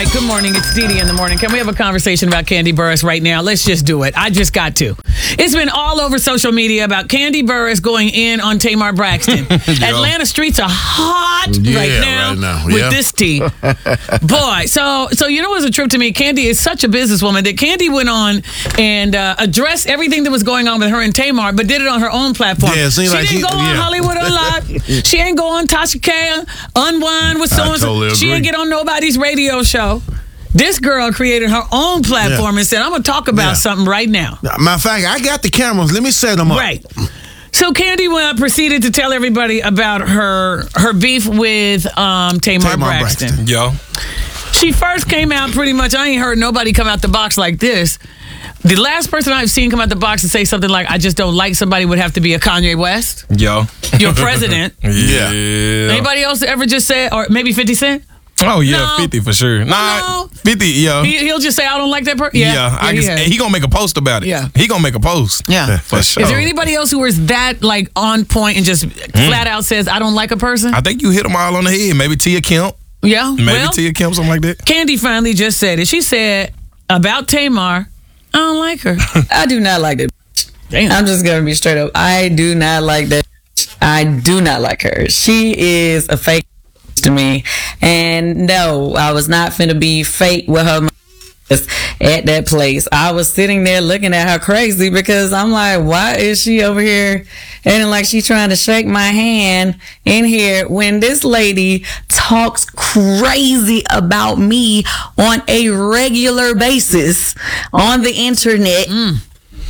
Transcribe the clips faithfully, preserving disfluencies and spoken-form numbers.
Good morning, it's Dee Dee in the morning. Can we have a conversation about Kandi Burruss right now? Let's just do it. I just got to. It's been all over social media about Kandi Burruss going in on Tamar Braxton. Atlanta streets are hot yeah, right now, right now. with Yeah. this tea. Boy, so so you know what was a trip to me? Kandi is such a businesswoman that Kandi went on and uh, addressed everything that was going on with her and Tamar, but did it on her own platform. Yeah, it she seemed like didn't he- go on yeah. Hollywood Unlocked. She ain't go on Tasha K, Unwind with so and so. totally She agree. ain't get on nobody's radio show. This girl created her own platform Yeah. and said, I'm going to talk about Yeah. something right now. Matter of fact, I got the cameras. Let me set them up. Right. So Kandi uh, proceeded to tell everybody about her her beef with um, Tamar, Tamar Braxton. Braxton. Yo. She first came out pretty much, I ain't heard nobody come out the box like this. The last person I've seen come out the box and say something like, I just don't like somebody would have to be a Kanye West, Yo. your president. Yeah. Anybody else ever just say, or maybe fifty Cent? Oh, yeah, No. fifty for sure. Nah, No. fifty, yo. He, he'll just say, I don't like that person? Yeah, I he can, has. he gonna make a post about it. Yeah. He gonna make a post. Yeah. For sure. Is there anybody else who was that like on point and just flat out says, I don't like a person? I think you hit them all on the head. Maybe Tia Kemp. yeah. Maybe well, Tia Kemp, something like that. Kandi finally just said it. She said about Tamar, I don't like her. I do not like that. Damn. I'm just gonna be straight up. I do not like that. I do not like her. She is a fake to me. And no, I was not finna be fake with her at that place. I was sitting there looking at her crazy because I'm like, why is she over here acting like she trying to shake my hand in here when this lady talks crazy about me on a regular basis on the internet. Mm.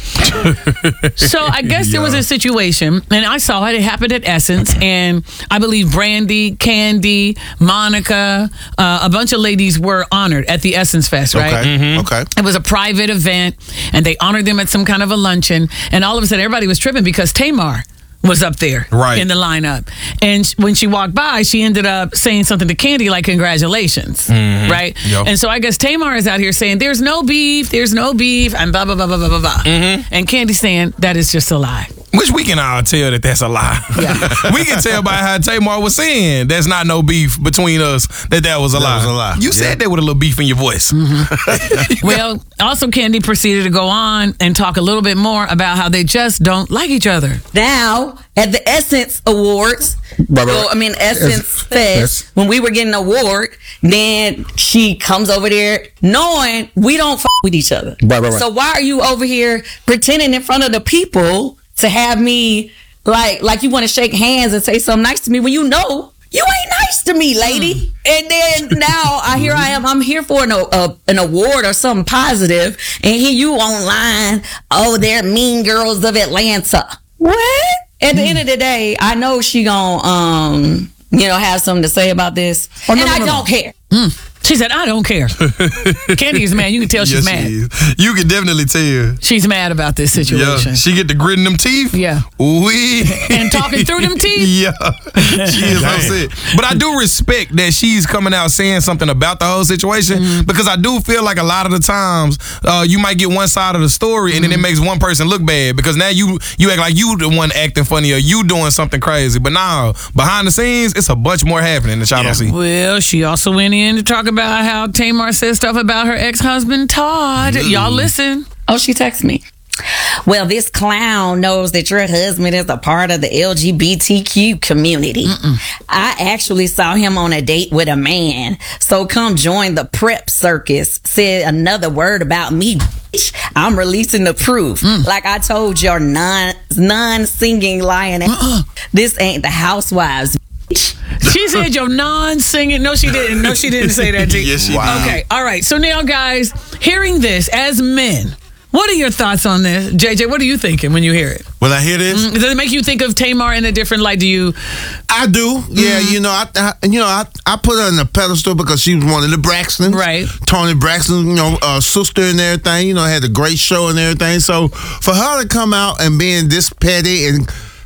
So I guess there was a situation, and I saw it. It happened at Essence, and I believe Brandy, Kandi, Monica, uh, a bunch of ladies were honored at the Essence Fest, right? Okay. Okay. It was a private event, and they honored them at some kind of a luncheon. And all of a sudden, everybody was tripping because Tamar was up there Right. in the lineup. And sh- when she walked by, she ended up saying something to Kandi like, congratulations, right? Yep. And so I guess Tamar is out here saying, there's no beef, there's no beef, and blah, blah, blah, blah, blah, blah, blah. And Kandi saying, that is just a lie. Which we can all tell that that's a lie. We can tell by how Tamar was saying there's not no beef between us, that that was a, That lie. was a lie. You Yeah. said that with a little beef in your voice. Well, also Kandi proceeded to go on and talk a little bit more about how they just don't like each other. Now at the Essence Awards, Right, right, well, right. I mean Essence Es- Fest, Yes. when we were getting an award, then she comes over there knowing we don't f- with each other. Right, right, right. So why are you over here pretending in front of the people to have me like like you want to shake hands and say something nice to me when you know you ain't nice to me, lady? And then now I here I am. I'm here for an a, an award or something positive, and here you online. Oh, they're mean girls of Atlanta. What? At the end of the day, I know she gonna um you know have something to say about this, Oh, no, and no, I no, don't no. care. She said, I don't care. Kandi is mad. You can tell she's Yes, mad. she is. You can definitely tell. She's mad about this Yeah, situation. she get the gritting them teeth. Yeah. We And talking through them teeth. Yeah, she is upset. But I do respect that she's coming out saying something about the whole situation Mm-hmm. because I do feel like a lot of the times uh, you might get one side of the story and then it Mm-hmm. makes one person look bad because now you you act like you the one acting funny or you doing something crazy. But now behind the scenes, it's a bunch more happening that y'all don't see. Well, she also went in to talk about how Tamar said stuff about her ex-husband, Todd. Y'all listen. Oh, she texted me. Well, this clown knows that your husband is a part of the L G B T Q community. I actually saw him on a date with a man. So come join the prep circus. Said another word about me, bitch. I'm releasing the proof. Like I told your non non-singing lion. This ain't the housewives, bitch. She said your non-singing. No, she didn't. No, she didn't say that to you. Yes, she did. Wow. Okay, all right. So now, guys, hearing this as men, what are your thoughts on this? J J, what are you thinking when you hear it? When I hear this, Does it make you think of Tamar in a different light? Do you? I do. Yeah, you know, I, I you know, I, I put her on the pedestal because she was one of the Braxtons. Right. Tony Braxton, you know, uh, sister and everything, you know, had a great show and everything. So for her to come out and being this petty and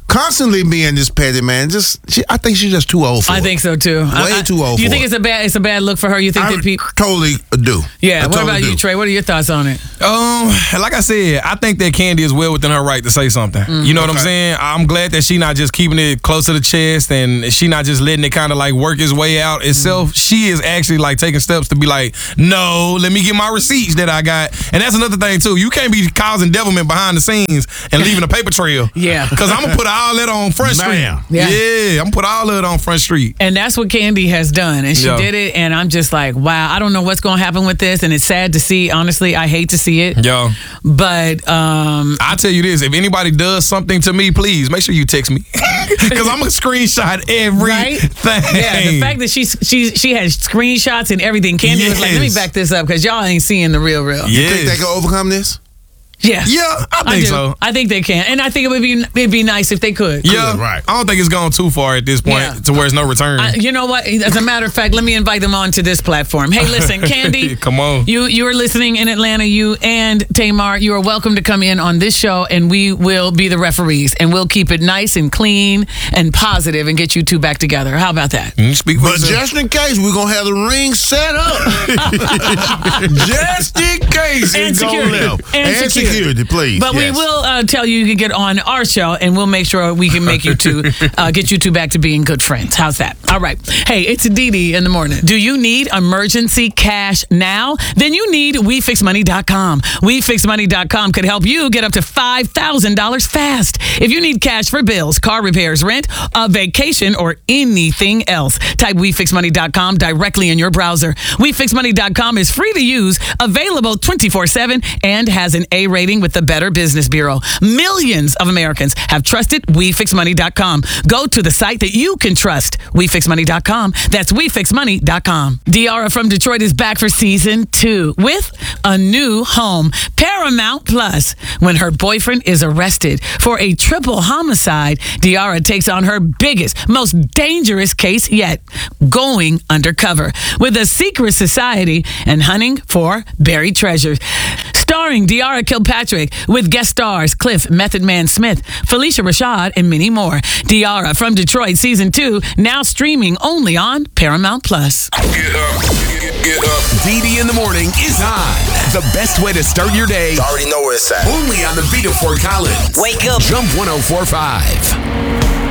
constantly being this petty, man. Just, she, I think she's just too old for I it. think so too. Way I, I, too old. You for think it. it's a bad it's a bad look for her? You think I that people totally do. Yeah. I what totally about do. you, Trey? What are your thoughts on it? Um, like I said, I think that Candy is well within her right to say something. Mm, you know what I'm okay. saying? I'm glad that she not just keeping it close to the chest and she not just letting it kind of like work its way out itself. Mm. She is actually like taking steps to be like, no, let me get my receipts that I got. And that's another thing too. You can't be causing devilment behind the scenes and leaving a paper trail. Yeah. Because I'm gonna put all that on Front Street. Bam. Yeah. Yeah, I'm gonna put all of it on Front Street. And that's what Candy has done. And she Yeah. did it. And I'm just like, wow, I don't know what's going to happen with this. And it's sad to see. Honestly, I hate to see it. Yo, But um, I tell you this: if anybody does something to me, please make sure you text me because I'm gonna screenshot everything. Right? Yeah, the fact that she's she she has screenshots and everything. Candy was like, let me Yes. back this up because y'all ain't seeing the real real. You Yes. think they can overcome this? Yeah. Yeah, I I think do. so. I think they can. And I think it would be it'd be nice if they could. Yeah, Good, right. I don't think it's gone too far at this point Yeah. to where it's no return. I, you know what? As a matter of fact, let me invite them on to this platform. Hey, listen, Candy. Come on. You you are listening in Atlanta. You and Tamar, you are welcome to come in on this show, and we will be the referees, and we'll keep it nice and clean and positive, and get you two back together. How about that? You speak for But yourself. just in case, we're going to have the ring set up. Just in case And it go security. left. And And, security. security. please. But yes. we will uh, tell you you can get on our show, and we'll make sure we can make you two, uh, get you two back to being good friends. How's that? All right. Hey, it's Dee Dee in the morning. Do you need emergency cash now? Then you need we fix money dot com. we fix money dot com could help you get up to five thousand dollars fast. If you need cash for bills, car repairs, rent, a vacation, or anything else, type we fix money dot com directly in your browser. we fix money dot com is free to use, available twenty-four seven, and has an A rating with the Better Business Bureau. Millions of Americans have trusted we fix money dot com. Go to the site that you can trust, we fix money dot com. That's we fix money dot com. Diara from Detroit is back for season two with a new home, Paramount Plus. When her boyfriend is arrested for a triple homicide, Diara takes on her biggest, most dangerous case yet, going undercover with a secret society and hunting for buried treasures. Starring Diara Kilpatrick with guest stars Cliff Method Man Smith, Felicia Rashad, and many more. Diara from Detroit season two, now streaming only on Paramount Plus. Get up, get, get up. Dee Dee in the morning is on. The best way to start your day. You already know where it's at. Only on the beat of Fort Collins. Wake up. Jump one oh four point five.